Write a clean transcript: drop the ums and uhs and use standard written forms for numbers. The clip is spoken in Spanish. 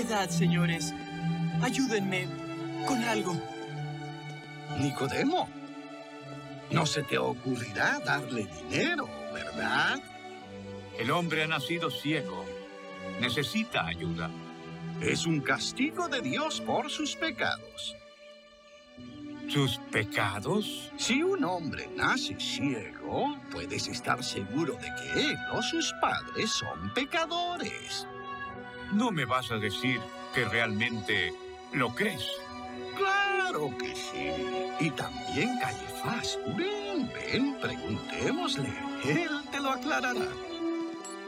Piedad, señores. Ayúdenme con algo. Nicodemo, no se te ocurrirá darle dinero, ¿verdad? El hombre ha nacido ciego. Necesita ayuda. Es un castigo de Dios por sus pecados. ¿Sus pecados? Si un hombre nace ciego, puedes estar seguro de que él o sus padres son pecadores. No me vas a decir que realmente lo crees. ¡Claro que sí! Y también Caifás. Ven, preguntémosle. Él te lo aclarará.